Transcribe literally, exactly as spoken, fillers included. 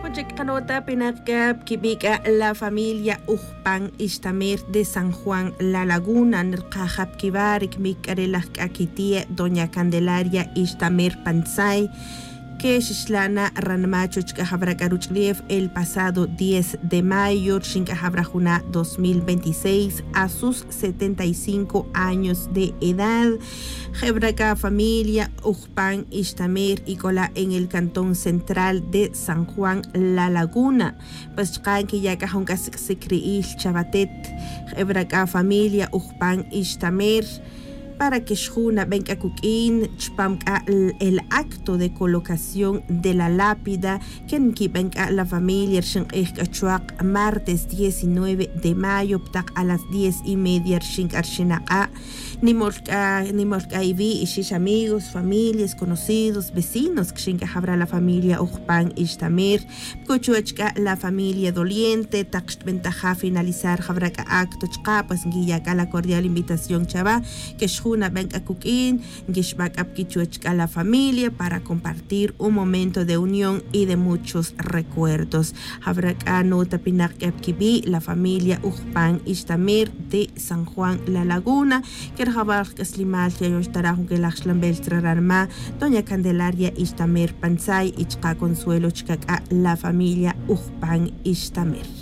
Canota Penacap, Kibika, la familia Ujpan Istamir de San Juan La Laguna, Nerkajap Kibarik, Mikarelak Akitie, Doña Candelaria Istamir Pansay, que Shishlana Ranmacho Chkahabrakaruchliev el pasado diez de mayo, Chinkahabrajuna dos mil veintiséis, a sus setenta y cinco años de edad. Hebraka familia Ujpan Ishtamir y cola en el cantón central de San Juan La Laguna. Pues que ya kahonkas se creí Chabatet. Hebraka familia Ujpan Ishtamir para que Shuna venga kukin chpamka el acto de colocación de la lápida que venga la familia shin chuak martes diecinueve de mayo a las diez y media shin arshinaqa ni molka ni molka ivi y sus amigos, familias, conocidos, vecinos que shin habrá la familia Ujpan Ishtamir kuchuachka la familia doliente taqt ventaja finalizar habrá acto chqa pues guía la cordial invitación chava que una venga kukin, gishbak apkichuachka la familia para compartir un momento de unión y de muchos recuerdos. Habrá nota pinak apkibi la familia Ujpan Ishtamir de San Juan La Laguna, que habar kaslimal ya yostarahun que la xlambelstrararma, Doña Candelaria Ishtamir Pansay, Ichka Consuelo Chkaka la familia Ujpan Ishtamir.